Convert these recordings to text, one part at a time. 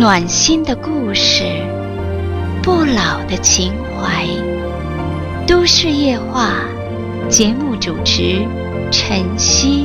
暖心的故事，不老的情怀。都市夜话，节目主持陈曦。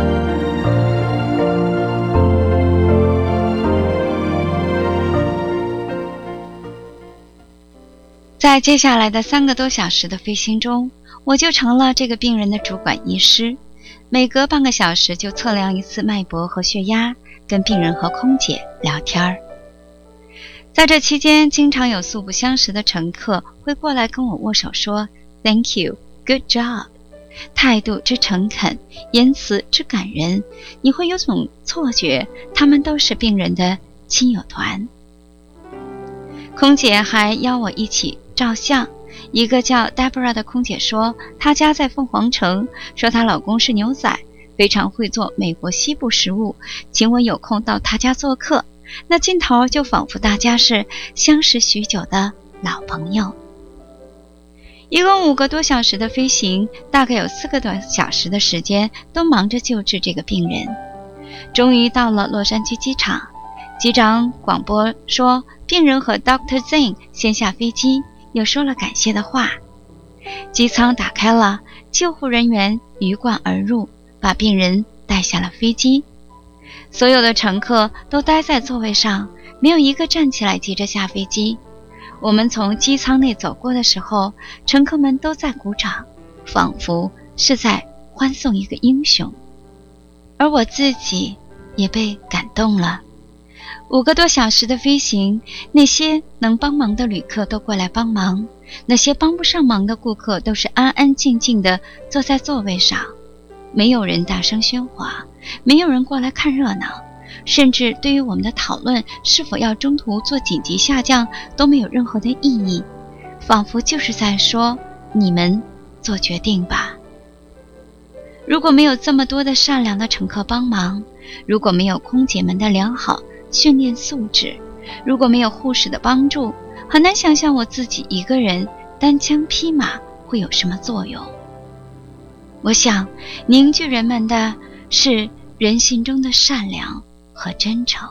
在接下来的3个多小时的飞行中，我就成了这个病人的主管医师，每隔半个小时就测量一次脉搏和血压，跟病人和空姐聊天儿。在这期间，经常有素不相识的乘客会过来跟我握手说 Thank you, good job， 态度之诚恳，言辞之感人，你会有种错觉他们都是病人的亲友团。空姐还邀我一起照相，一个叫 Deborah 的空姐说她家在凤凰城，说她老公是牛仔，非常会做美国西部食物，请我有空到她家做客。那劲头就仿佛大家是相识许久的老朋友。一共5个多小时的飞行，大概有4个多小时的时间都忙着救治这个病人。终于到了洛杉矶机场，机长广播说病人和 Dr. Zeng 先下飞机，又说了感谢的话。机舱打开了，救护人员鱼贯而入，把病人带下了飞机。所有的乘客都待在座位上，没有一个站起来急着下飞机。我们从机舱内走过的时候，乘客们都在鼓掌，仿佛是在欢送一个英雄。而我自己也被感动了。5个多小时的飞行，那些能帮忙的旅客都过来帮忙，那些帮不上忙的顾客都是安安静静地坐在座位上，没有人大声喧哗，没有人过来看热闹，甚至对于我们的讨论是否要中途做紧急下降都没有任何的意义，仿佛就是在说你们做决定吧。如果没有这么多的善良的乘客帮忙，如果没有空姐们的良好训练素质，如果没有护士的帮助，很难想象我自己一个人单枪匹马会有什么作用。我想凝聚人们的是人性中的善良和真诚。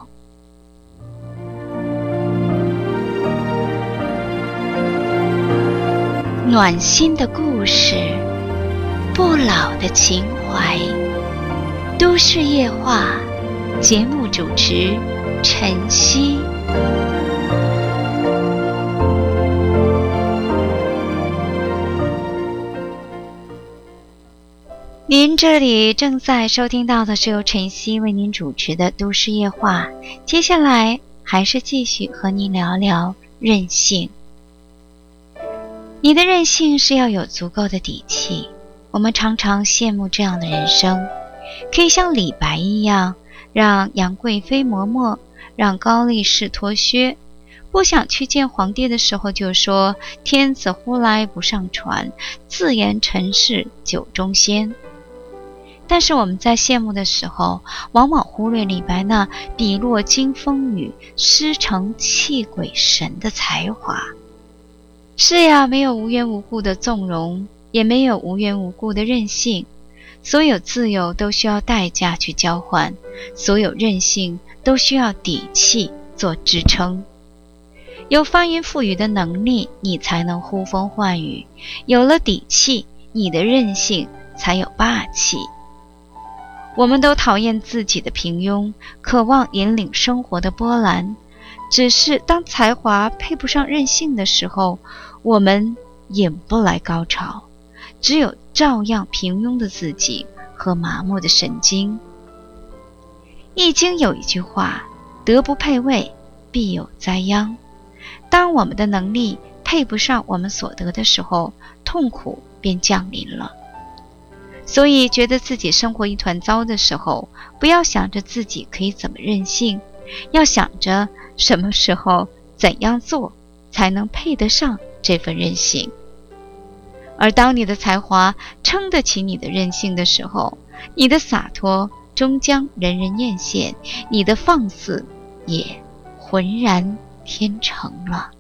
暖心的故事，不老的情怀。都市夜话，节目主持陈曦。您这里正在收听到的是由陈曦为您主持的都市夜话，接下来还是继续和您聊聊韧性。你的韧性是要有足够的底气，我们常常羡慕这样的人生，可以像李白一样，让杨贵妃嬷嬷，让高力士脱靴，不想去见皇帝的时候就说天子呼来不上船，自言臣是酒中仙。但是我们在羡慕的时候，往往忽略李白那笔落惊风雨，诗成泣鬼神的才华。是呀，没有无缘无故的纵容，也没有无缘无故的任性。所有自由都需要代价去交换，所有任性都需要底气做支撑。有翻云覆雨的能力，你才能呼风唤雨；有了底气，你的任性才有霸气。我们都讨厌自己的平庸，渴望引领生活的波澜。只是当才华配不上任性的时候，我们引不来高潮，只有照样平庸的自己和麻木的神经。易经有一句话，德不配位，必有灾殃。当我们的能力配不上我们所得的时候，痛苦便降临了。所以觉得自己生活一团糟的时候，不要想着自己可以怎么任性，要想着什么时候怎样做才能配得上这份任性。而当你的才华撑得起你的任性的时候，你的洒脱终将人人艳羡，你的放肆也浑然天成了。